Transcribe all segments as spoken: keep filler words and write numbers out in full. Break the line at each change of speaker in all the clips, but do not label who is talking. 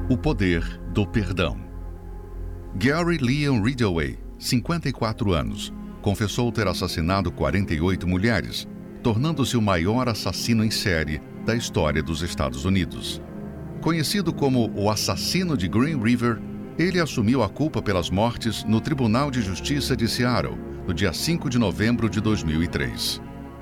O poder do perdão. Gary Leon Ridgway, cinquenta e quatro anos, confessou ter assassinado quarenta e oito mulheres, tornando-se o maior assassino em série da história dos Estados Unidos. Conhecido como o assassino de Green River, ele assumiu a culpa pelas mortes no Tribunal de Justiça de Seattle, no dia cinco de novembro de dois mil e três.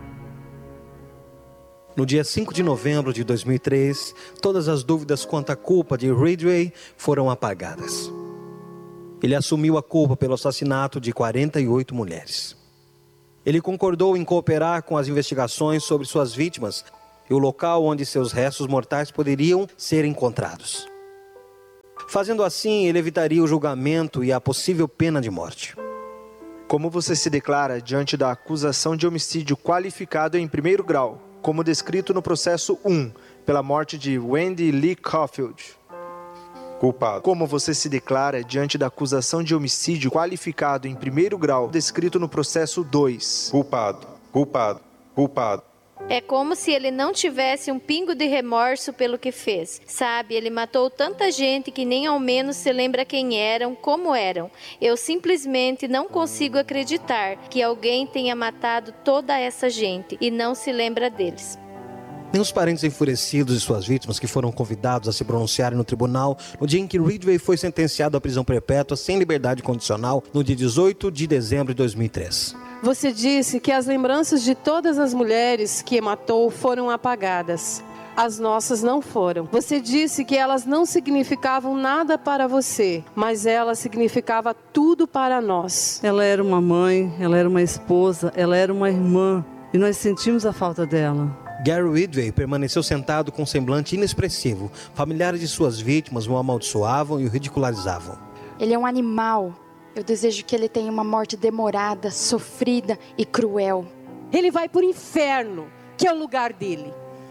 No dia cinco de novembro de dois mil e três, todas as dúvidas quanto à culpa de Ridgway foram apagadas. Ele assumiu a culpa pelo assassinato de quarenta e oito mulheres. Ele concordou em cooperar com as investigações sobre suas vítimas e o local onde seus restos mortais poderiam ser encontrados. Fazendo assim, ele evitaria o julgamento e a possível pena de morte.
Como você se declara diante da acusação de homicídio qualificado em primeiro grau, como descrito no processo um, pela morte de Wendy Lee Caulfield?
Culpado.
Como você se declara diante da acusação de homicídio qualificado em primeiro grau, descrito no processo dois?
Culpado, culpado, culpado.
É como se ele não tivesse um pingo de remorso pelo que fez. Sabe, ele matou tanta gente que nem ao menos se lembra quem eram, como eram. Eu simplesmente não consigo acreditar que alguém tenha matado toda essa gente e não se lembra deles.
Nem os parentes enfurecidos de suas vítimas que foram convidados a se pronunciarem no tribunal no dia em que Ridgway foi sentenciado à prisão perpétua sem liberdade condicional no dia dezoito de dezembro de dois mil e três.
Você disse que as lembranças de todas as mulheres que matou foram apagadas. As nossas não foram. Você disse que elas não significavam nada para você, mas ela significava tudo para nós.
Ela era uma mãe, ela era uma esposa, ela era uma irmã e nós sentimos a falta dela.
Gary Ridgway permaneceu sentado com um semblante inexpressivo. Familiares de suas vítimas o amaldiçoavam e o ridicularizavam.
Ele é um animal. Eu desejo que ele tenha uma morte demorada, sofrida e cruel.
Ele vai para o inferno, que é o lugar dele.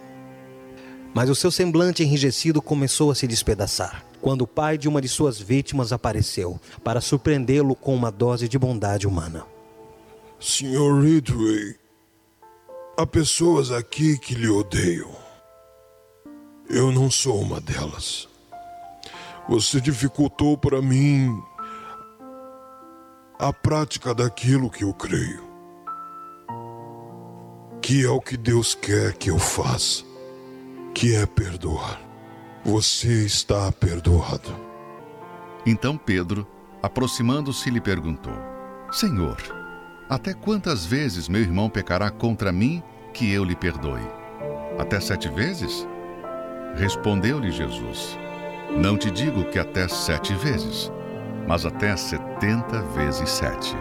Mas o seu semblante enrijecido começou a se despedaçar, quando o pai de uma de suas vítimas apareceu, para surpreendê-lo com uma dose de bondade humana.
senhor Ridgway, há pessoas aqui que lhe odeiam. Eu não sou uma delas. Você dificultou para mim a prática daquilo que eu creio, que é o que Deus quer que eu faça, que é perdoar. Você está perdoado.
Então Pedro, aproximando-se, lhe perguntou: Senhor, até quantas vezes meu irmão pecará contra mim que eu lhe perdoe? Até sete vezes? Respondeu-lhe Jesus: Não te digo que até sete vezes, mas até setenta vezes sete.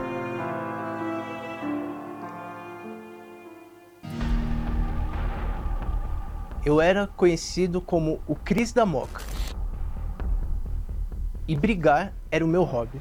Eu era conhecido como o Cris da Moca. E brigar era o meu hobby.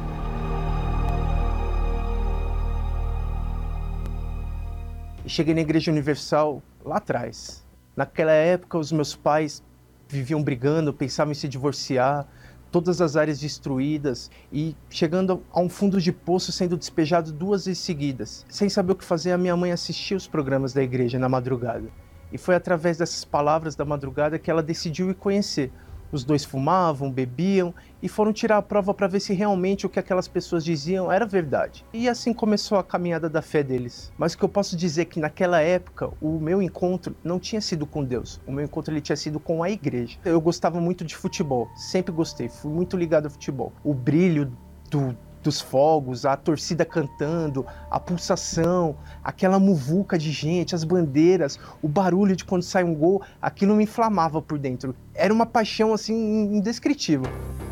E cheguei na Igreja Universal lá atrás. Naquela época, os meus pais viviam brigando, pensavam em se divorciar, todas as áreas destruídas e chegando a um fundo de poço, sendo despejado duas vezes seguidas. Sem saber o que fazer, a minha mãe assistia os programas da igreja na madrugada. E foi através dessas palavras da madrugada que ela decidiu ir conhecer. Os dois fumavam, bebiam e foram tirar a prova para ver se realmente o que aquelas pessoas diziam era verdade. E assim começou a caminhada da fé deles. Mas o que eu posso dizer é que naquela época o meu encontro não tinha sido com Deus. O meu encontro ele tinha sido com a igreja. Eu gostava muito de futebol, sempre gostei, fui muito ligado ao futebol. O brilho do... dos fogos, a torcida cantando, a pulsação, aquela muvuca de gente, as bandeiras, o barulho de quando sai um gol, aquilo me inflamava por dentro. Era uma paixão assim indescritível.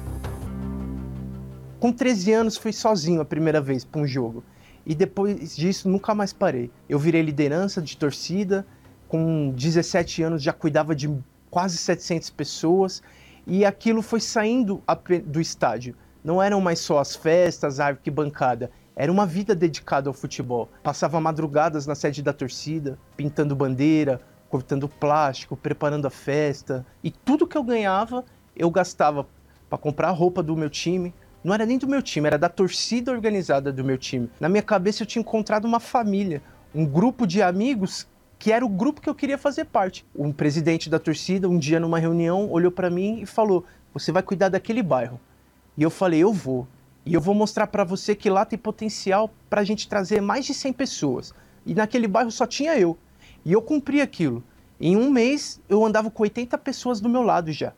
Com treze anos fui sozinho a primeira vez para um jogo e depois disso nunca mais parei. Eu virei liderança de torcida, com dezessete anos já cuidava de quase setecentas pessoas e aquilo foi saindo do estádio. Não eram mais só as festas, a arquibancada, era uma vida dedicada ao futebol. Passava madrugadas na sede da torcida, pintando bandeira, cortando plástico, preparando a festa. E tudo que eu ganhava, eu gastava para comprar a roupa do meu time. Não era nem do meu time, era da torcida organizada do meu time. Na minha cabeça eu tinha encontrado uma família, um grupo de amigos que era o grupo que eu queria fazer parte. Um presidente da torcida, um dia numa reunião, olhou para mim e falou: você vai cuidar daquele bairro. E eu falei: eu vou. E eu vou mostrar para você que lá tem potencial para a gente trazer mais de cem pessoas. E naquele bairro só tinha eu. E eu cumpri aquilo. Em um mês, eu andava com oitenta pessoas do meu lado já.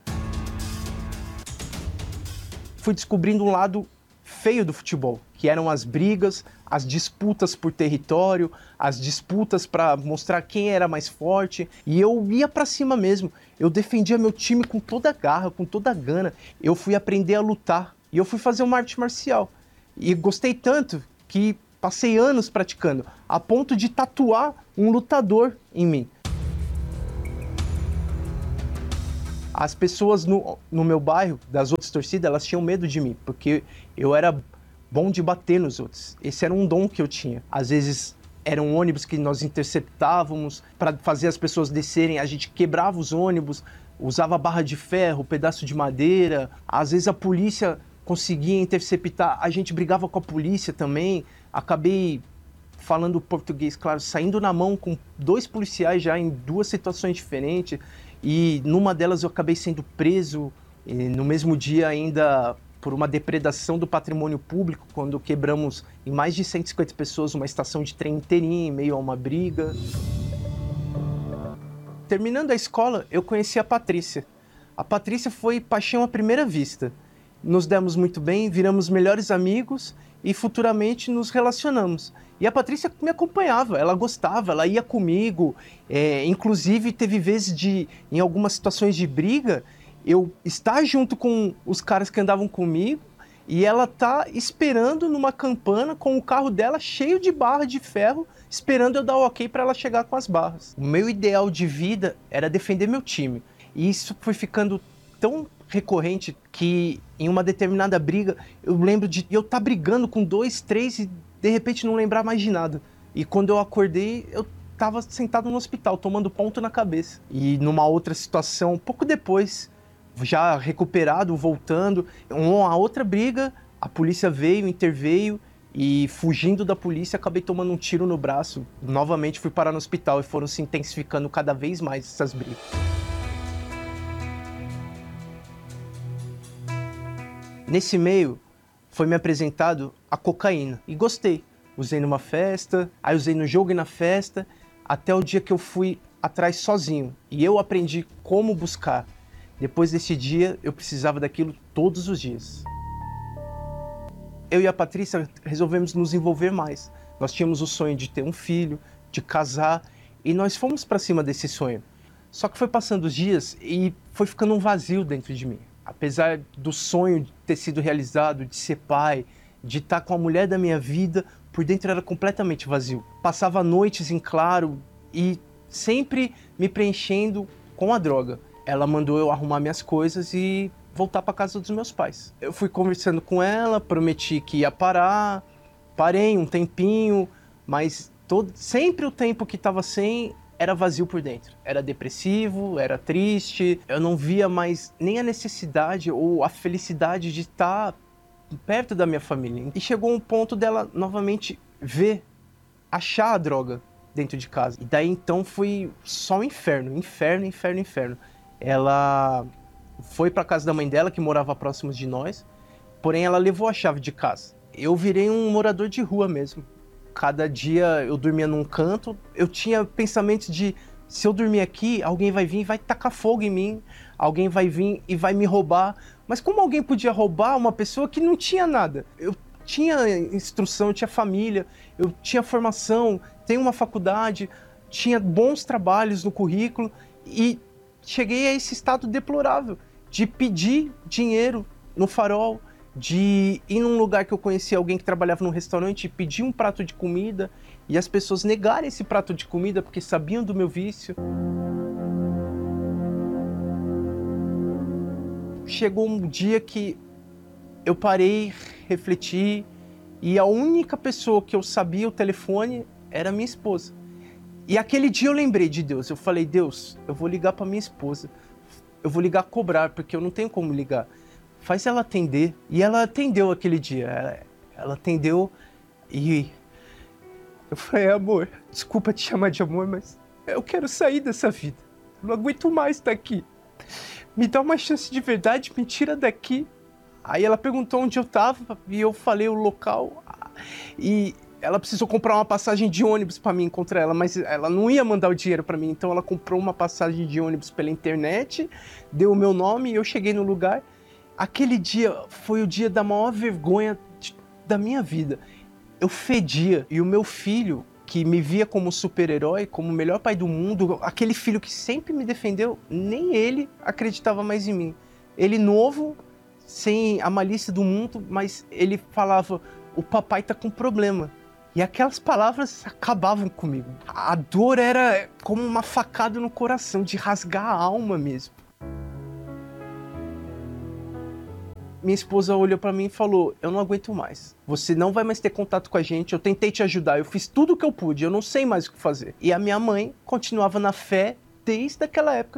Fui descobrindo um lado feio do futebol, que eram as brigas, as disputas por território, as disputas para mostrar quem era mais forte. E eu ia para cima mesmo. Eu defendia meu time com toda a garra, com toda a gana. Eu fui aprender a lutar. E eu fui fazer uma arte marcial. E gostei tanto que passei anos praticando, a ponto de tatuar um lutador em mim. As pessoas no, no meu bairro, das outras torcidas, elas tinham medo de mim, porque eu era bom de bater nos outros. Esse era um dom que eu tinha. Às vezes eram ônibus que nós interceptávamos para fazer as pessoas descerem, a gente quebrava os ônibus, usava barra de ferro, pedaço de madeira. Às vezes a polícia conseguia interceptar, a gente brigava com a polícia também. Acabei falando português, claro, saindo na mão com dois policiais já em duas situações diferentes. E numa delas eu acabei sendo preso, no mesmo dia ainda por uma depredação do patrimônio público, quando quebramos em mais de cento e cinquenta pessoas uma estação de trem inteirinha em meio a uma briga. Terminando a escola, eu conheci a Patrícia. A Patrícia foi paixão à primeira vista. Nos demos muito bem, viramos melhores amigos e futuramente nos relacionamos. E a Patrícia me acompanhava, ela gostava, ela ia comigo. É, inclusive, teve vezes de, em algumas situações de briga, eu estar junto com os caras que andavam comigo e ela tá esperando numa campana com o carro dela cheio de barra de ferro, esperando eu dar o ok para ela chegar com as barras. O meu ideal de vida era defender meu time. E isso foi ficando tão recorrente que em uma determinada briga eu lembro de eu estar tá brigando com dois, três e de repente não lembrar mais de nada. E quando eu acordei, eu estava sentado no hospital, tomando ponto na cabeça. E numa outra situação, pouco depois, já recuperado, voltando, uma outra briga, a polícia veio, interveio e fugindo da polícia, acabei tomando um tiro no braço. Novamente fui parar no hospital e foram se intensificando cada vez mais essas brigas. Nesse meio, foi me apresentado a cocaína e gostei. Usei numa festa, aí usei no jogo e na festa, até o dia que eu fui atrás sozinho. E eu aprendi como buscar. Depois desse dia, eu precisava daquilo todos os dias. Eu e a Patrícia resolvemos nos envolver mais. Nós tínhamos o sonho de ter um filho, de casar, e nós fomos para cima desse sonho. Só que foi passando os dias e foi ficando um vazio dentro de mim. Apesar do sonho de ter sido realizado, de ser pai, de estar com a mulher da minha vida, por dentro era completamente vazio. Passava noites em claro e sempre me preenchendo com a droga. Ela mandou eu arrumar minhas coisas e voltar para casa dos meus pais. Eu fui conversando com ela, prometi que ia parar, parei um tempinho, mas todo, sempre o tempo que estava sem era vazio por dentro. Era depressivo, era triste, eu não via mais nem a necessidade ou a felicidade de estar perto da minha família. E chegou um ponto dela novamente ver, achar a droga dentro de casa. E daí então foi só um inferno, inferno, inferno, inferno. Ela foi para casa da mãe dela, que morava próximo de nós, porém ela levou a chave de casa. Eu virei um morador de rua mesmo. Cada dia eu dormia num canto, eu tinha pensamentos de, se eu dormir aqui, alguém vai vir e vai tacar fogo em mim, alguém vai vir e vai me roubar. Mas como alguém podia roubar uma pessoa que não tinha nada? Eu tinha instrução, eu tinha família, eu tinha formação, tenho uma faculdade, tinha bons trabalhos no currículo e cheguei a esse estado deplorável de pedir dinheiro no farol, de ir num lugar que eu conhecia alguém que trabalhava num restaurante e pedir um prato de comida e as pessoas negarem esse prato de comida porque sabiam do meu vício. Chegou um dia que eu parei, refleti e a única pessoa que eu sabia o telefone era minha esposa. E aquele dia eu lembrei de Deus, eu falei, Deus, eu vou ligar para minha esposa, eu vou ligar cobrar porque eu não tenho como ligar. Faz ela atender. E ela atendeu aquele dia. Ela, ela atendeu e eu falei, amor, desculpa te chamar de amor, mas eu quero sair dessa vida. Eu não aguento mais estar aqui. Me dá uma chance de verdade, me tira daqui. Aí ela perguntou onde eu tava e eu falei o local. E ela precisou comprar uma passagem de ônibus para mim encontrar ela, mas ela não ia mandar o dinheiro para mim. Então ela comprou uma passagem de ônibus pela internet, deu o meu nome e eu cheguei no lugar. Aquele dia foi o dia da maior vergonha de, da minha vida. Eu fedia e o meu filho, que me via como super-herói, como o melhor pai do mundo, aquele filho que sempre me defendeu, nem ele acreditava mais em mim. Ele novo, sem a malícia do mundo, mas ele falava, o papai tá com problema. E aquelas palavras acabavam comigo. A dor era como uma facada no coração, de rasgar a alma mesmo. Minha esposa olhou pra mim e falou, eu não aguento mais. Você não vai mais ter contato com a gente, eu tentei te ajudar, eu fiz tudo o que eu pude, eu não sei mais o que fazer. E a minha mãe continuava na fé desde aquela época